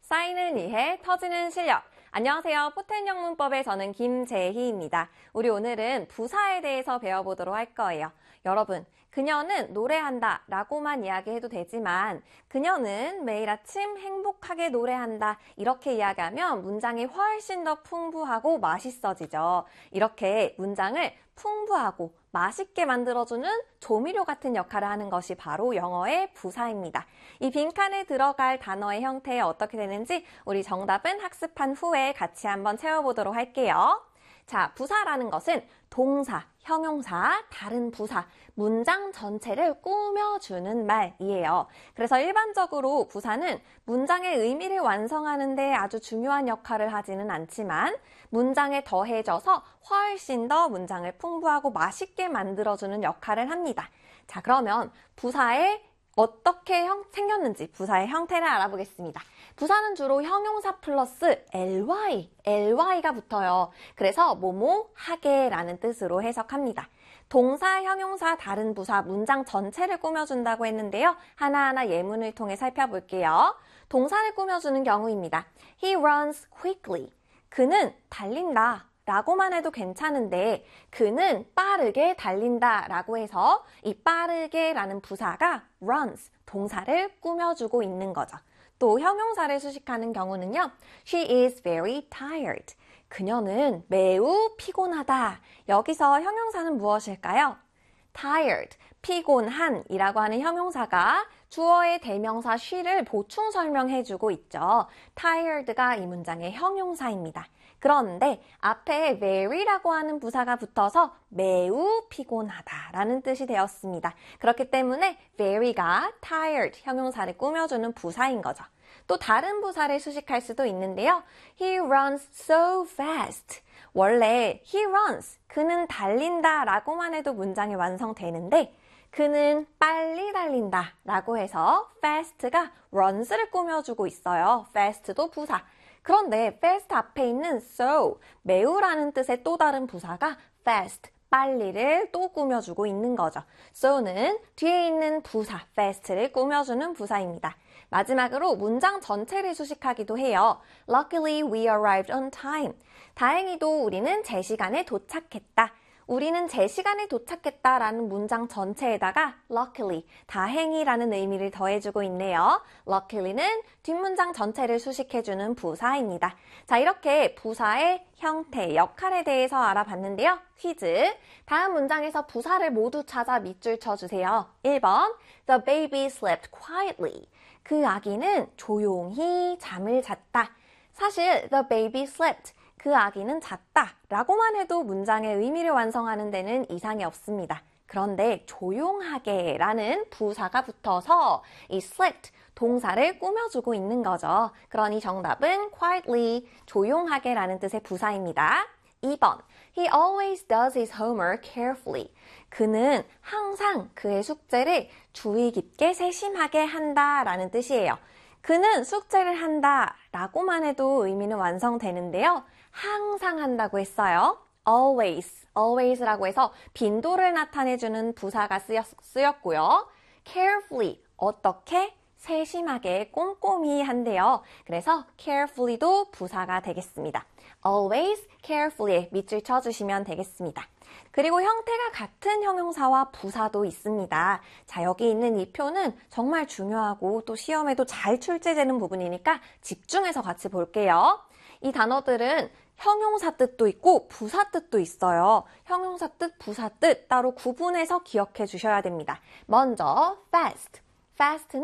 쌓이는 이해, 터지는 실력. 안녕하세요. 포텐형 문법의 저는 김재희입니다. 우리 오늘은 부사에 대해서 배워보도록 할 거예요. 여러분, 그녀는 노래한다 라고만 이야기해도 되지만 그녀는 매일 아침 행복하게 노래한다 이렇게 이야기하면 문장이 훨씬 더 풍부하고 맛있어지죠. 이렇게 문장을 풍부하고 맛있게 만들어주는 조미료 같은 역할을 하는 것이 바로 영어의 부사입니다. 이 빈칸에 들어갈 단어의 형태 어떻게 되는지 우리 정답은 학습한 후에 같이 한번 채워보도록 할게요. 자, 부사라는 것은 동사, 형용사, 다른 부사, 문장 전체를 꾸며주는 말이에요. 그래서 일반적으로 부사는 문장의 의미를 완성하는 데 아주 중요한 역할을 하지는 않지만 문장에 더해져서 훨씬 더 문장을 풍부하고 맛있게 만들어주는 역할을 합니다. 자, 그러면 부사의 어떻게 생겼는지 부사의 형태를 알아보겠습니다. 부사는 주로 형용사 플러스 ly가 붙어요. 그래서 뭐뭐 하게 라는 뜻으로 해석합니다. 동사, 형용사, 다른 부사, 문장 전체를 꾸며준다고 했는데요. 하나하나 예문을 통해 살펴볼게요. 동사를 꾸며주는 경우입니다. He runs quickly. 그는 달린다. 라고만 해도 괜찮은데 그는 빠르게 달린다 라고 해서 이 빠르게 라는 부사가 runs, 동사를 꾸며주고 있는 거죠. 또 형용사를 수식하는 경우는요. She is very tired. 그녀는 매우 피곤하다. 여기서 형용사는 무엇일까요? tired, 피곤한 이라고 하는 형용사가 주어의 대명사 she를 보충 설명해주고 있죠. tired가 이 문장의 형용사입니다. 그런데 앞에 very라고 하는 부사가 붙어서 매우 피곤하다라는 뜻이 되었습니다. 그렇기 때문에 very가 tired 형용사를 꾸며주는 부사인 거죠. 또 다른 부사를 수식할 수도 있는데요. He runs so fast. 원래 he runs, 그는 달린다 라고만 해도 문장이 완성되는데 그는 빨리 달린다 라고 해서 fast가 runs를 꾸며주고 있어요. fast도 부사. 그런데 fast 앞에 있는 so, 매우라는 뜻의 또 다른 부사가 fast, 빨리를 또 꾸며주고 있는 거죠. so는 뒤에 있는 부사, fast를 꾸며주는 부사입니다. 마지막으로 문장 전체를 수식하기도 해요. Luckily we arrived on time. 다행히도 우리는 제 시간에 도착했다. 우리는 제 시간에 도착했다라는 문장 전체에다가 luckily, 다행히라는 의미를 더해주고 있네요. luckily는 뒷문장 전체를 수식해주는 부사입니다. 자, 이렇게 부사의 형태, 역할에 대해서 알아봤는데요. 퀴즈. 다음 문장에서 부사를 모두 찾아 밑줄 쳐주세요. 1번, The baby slept quietly. 그 아기는 조용히 잠을 잤다. 사실 the baby slept, 그 아기는 잤다 라고만 해도 문장의 의미를 완성하는 데는 이상이 없습니다. 그런데 조용하게 라는 부사가 붙어서 이 slept, 동사를 꾸며주고 있는 거죠. 그러니 정답은 quietly, 조용하게 라는 뜻의 부사입니다. 2번, He always does his homework carefully. 그는 항상 그의 숙제를 주의 깊게 세심하게 한다 라는 뜻이에요. 그는 숙제를 한다 라고만 해도 의미는 완성되는데요. 항상 한다고 했어요. always라고 해서 빈도를 나타내주는 부사가 쓰였고요. carefully, 어떻게? 세심하게, 꼼꼼히 한대요. 그래서 carefully도 부사가 되겠습니다. always, carefully에 밑줄 쳐주시면 되겠습니다. 그리고 형태가 같은 형용사와 부사도 있습니다. 자, 여기 있는 이 표는 정말 중요하고 또 시험에도 잘 출제되는 부분이니까 집중해서 같이 볼게요. 이 단어들은 형용사 뜻도 있고 부사 뜻도 있어요. 형용사 뜻, 부사 뜻 따로 구분해서 기억해 주셔야 됩니다. 먼저 fast는